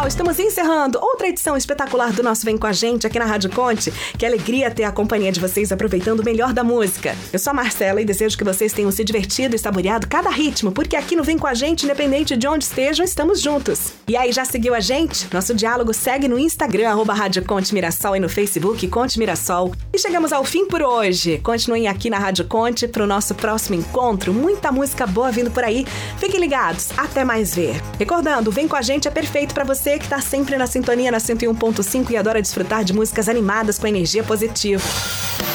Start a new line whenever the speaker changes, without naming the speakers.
pessoal, estamos encerrando outra edição espetacular do nosso Vem Com a Gente aqui na Rádio Conte. Que alegria ter a companhia de vocês aproveitando o melhor da música. Eu sou a Marcela e desejo que vocês tenham se divertido e saboreado cada ritmo, porque aqui no Vem Com a Gente, independente de onde estejam, estamos juntos. E aí, já seguiu a gente? Nosso diálogo segue no Instagram, @Rádio Conte Mirassol, e no Facebook, Conte Mirassol. E chegamos ao fim por hoje. Continuem aqui na Rádio Conte para o nosso próximo encontro. Muita música boa vindo por aí. Fiquem ligados. Até mais ver. Recordando, Vem Com a Gente é perfeito para você que está sempre na sintonia na 101.5 e adora desfrutar de músicas animadas com energia positiva.